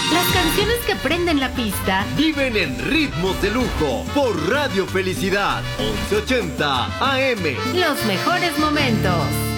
Las canciones que prenden la pista viven en ritmos de lujo por Radio Felicidad 1180 AM. Los mejores momentos.